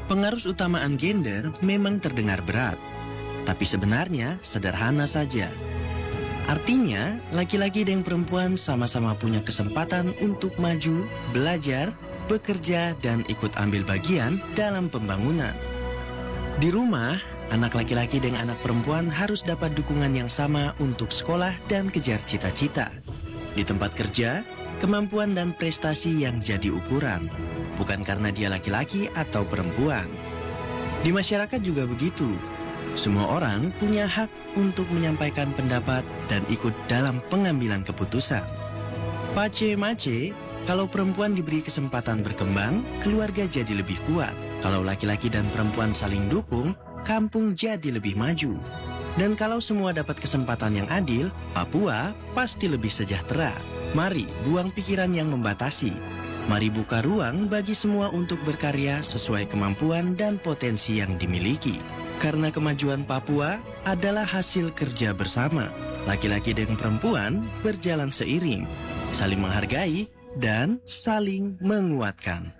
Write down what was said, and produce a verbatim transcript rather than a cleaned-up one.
Pengarus utamaan gender memang terdengar berat, tapi sebenarnya sederhana saja. Artinya, laki-laki dan perempuan sama-sama punya kesempatan untuk maju, belajar, bekerja, dan ikut ambil bagian dalam pembangunan. Di rumah, anak laki-laki dan anak perempuan harus dapat dukungan yang sama untuk sekolah dan kejar cita-cita. Di tempat kerja, kemampuan dan prestasi yang jadi ukuran, bukan karena dia laki-laki atau perempuan. Di masyarakat juga begitu. Semua orang punya hak untuk menyampaikan pendapat dan ikut dalam pengambilan keputusan. Pace-mace, kalau perempuan diberi kesempatan berkembang, keluarga jadi lebih kuat. Kalau laki-laki dan perempuan saling dukung, kampung jadi lebih maju. Dan kalau semua dapat kesempatan yang adil, Papua pasti lebih sejahtera. Mari buang pikiran yang membatasi. Mari buka ruang bagi semua untuk berkarya sesuai kemampuan dan potensi yang dimiliki. Karena kemajuan Papua adalah hasil kerja bersama. Laki-laki dan perempuan berjalan seiring, saling menghargai dan saling menguatkan.